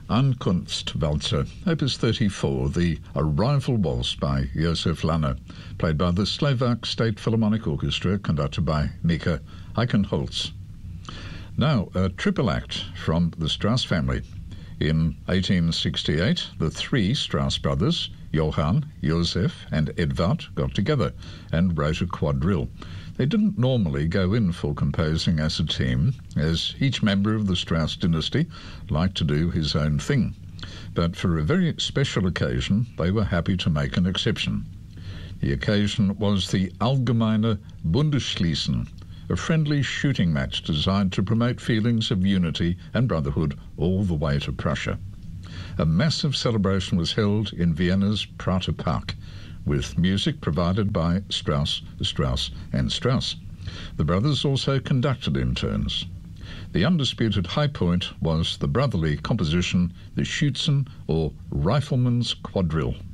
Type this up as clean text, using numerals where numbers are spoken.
Ankunftswalzer, Opus 34, the Arrival Waltz by Josef Lanner, played by the Slovak State Philharmonic Orchestra, conducted by Mika Eichenholz. Now, a triple act from the Strauss family. In 1868, the three Strauss brothers, Johann, Josef and Edvard, got together and wrote a quadrille. They didn't normally go in for composing as a team, as each member of the Strauss dynasty liked to do his own thing. But for a very special occasion, they were happy to make an exception. The occasion was the Allgemeine Bundesschießen, a friendly shooting match designed to promote feelings of unity and brotherhood all the way to Prussia. A massive celebration was held in Vienna's Prater Park, with music provided by Strauss and Strauss. The brothers also conducted in turns. The undisputed high point was the brotherly composition, the Schützen or Rifleman's Quadrille.